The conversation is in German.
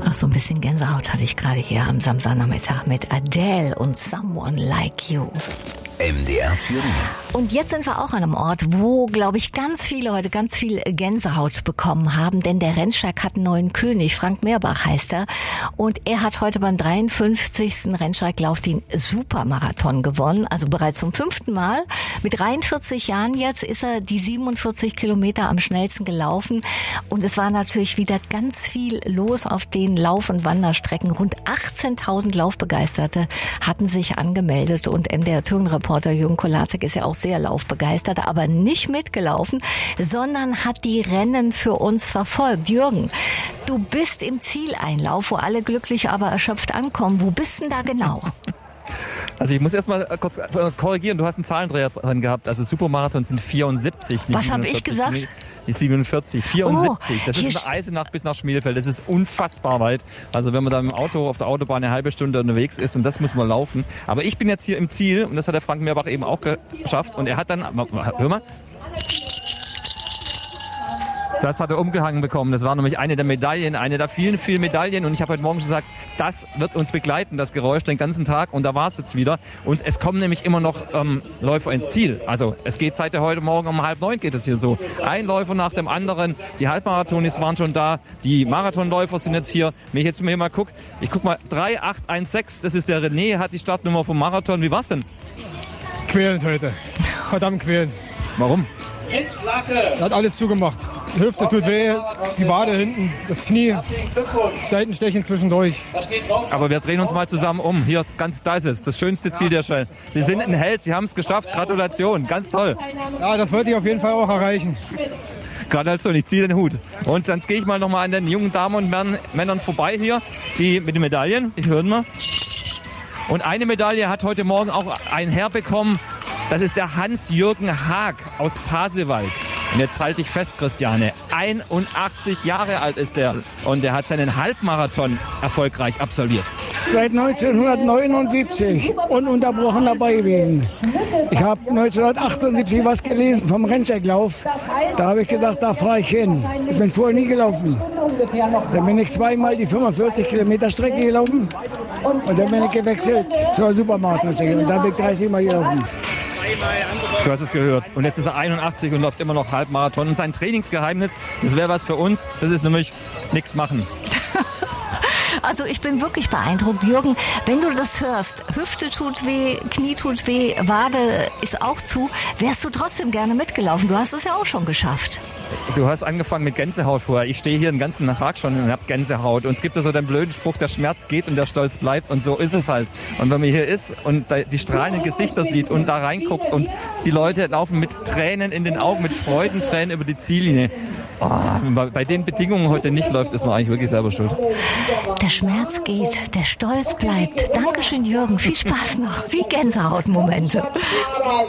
Ach, so ein bisschen Gänsehaut hatte ich gerade hier am Samstagnachmittag mit Adele und Someone Like You. MDR Thüringen. Und jetzt sind wir auch an einem Ort, wo, glaube ich, ganz viele heute ganz viel Gänsehaut bekommen haben, denn der Rennsteig hat einen neuen König, Frank Meerbach heißt er, und er hat heute beim 53. Rennsteiglauf den Supermarathon gewonnen, also bereits zum 5. Mal. Mit 43 Jahren jetzt ist er die 47 Kilometer am schnellsten gelaufen und es war natürlich wieder ganz viel los auf den Lauf- und Wanderstrecken. Rund 18.000 Laufbegeisterte hatten sich angemeldet und MDR Thüringen-Reporter Jürgen Kolatzek ist ja auch sehr laufbegeistert, aber nicht mitgelaufen, sondern hat die Rennen für uns verfolgt. Jürgen, du bist im Zieleinlauf, wo alle glücklich, aber erschöpft ankommen. Wo bist denn da genau? Also ich muss erst mal kurz korrigieren, du hast einen Zahlendreher drin gehabt. Also Supermarathon sind 74. Was habe ich gesagt? 47, 74. Das ist von Eisenach bis nach Schmielefeld. Das ist unfassbar weit. Also wenn man da im Auto auf der Autobahn eine halbe Stunde unterwegs ist und das muss man laufen. Aber ich bin jetzt hier im Ziel und das hat der Frank Meerbach eben auch geschafft. Und er hat dann, hör mal. Das hat er umgehangen bekommen. Das war nämlich eine der Medaillen, eine der vielen, vielen Medaillen. Und ich habe heute Morgen schon gesagt, das wird uns begleiten, das Geräusch, den ganzen Tag. Und da war es jetzt wieder. Und es kommen nämlich immer noch Läufer ins Ziel. Also es geht seit heute Morgen um 8:30 geht es hier so. Ein Läufer nach dem anderen. Die Halbmarathonis waren schon da. Die Marathonläufer sind jetzt hier. Wenn ich jetzt mal gucke, ich guck mal, 3816, das ist der René, hat die Startnummer vom Marathon. Wie war's denn? Quälend heute. Verdammt quälend. Warum? Hat alles zugemacht. Die Hüfte tut weh, die Wade hinten, das Knie, Seitenstechen zwischendurch. Aber wir drehen uns mal zusammen um. Hier, da ist es, das schönste Ziel der Schwelle. Sie sind ein Held, Sie haben es geschafft. Gratulation, ganz toll. Ja, das wollte ich auf jeden Fall auch erreichen. Gratulation, ich ziehe den Hut. Und dann gehe ich mal nochmal an den jungen Damen und Männern vorbei hier, die mit den Medaillen. Ich höre mal. Und eine Medaille hat heute Morgen auch ein Herr bekommen. Das ist der Hans-Jürgen Haag aus Pasewalk. Und jetzt halte ich fest, Christiane, 81 Jahre alt ist er und er hat seinen Halbmarathon erfolgreich absolviert. Seit 1979 ununterbrochen dabei gewesen. Ich habe 1978 was gelesen vom Rennsteiglauf. Da habe ich gesagt, da fahre ich hin. Ich bin vorher nie gelaufen. Dann bin ich zweimal die 45 Kilometer Strecke gelaufen und dann bin ich gewechselt zur Supermarathon-Strecke und dann bin ich 30 Mal gelaufen. Du hast es gehört. Und jetzt ist er 81 und läuft immer noch Halbmarathon. Und sein Trainingsgeheimnis, das wäre was für uns, das ist nämlich nichts machen. Also ich bin wirklich beeindruckt, Jürgen, wenn du das hörst, Hüfte tut weh, Knie tut weh, Wade ist auch zu, wärst du trotzdem gerne mitgelaufen? Du hast es ja auch schon geschafft. Du hast angefangen mit Gänsehaut vorher. Ich stehe hier den ganzen Tag schon und habe Gänsehaut. Und es gibt ja so den blöden Spruch, der Schmerz geht und der Stolz bleibt. Und so ist es halt. Und wenn man hier ist und die strahlenden Gesichter sieht und da reinguckt und die Leute laufen mit Tränen in den Augen, mit Freudentränen über die Ziellinie. Oh, wenn man bei den Bedingungen heute nicht läuft, ist man eigentlich wirklich selber schuld. Der Schmerz geht, der Stolz bleibt. Dankeschön, Jürgen. Viel Spaß noch. Wie Gänsehautmomente.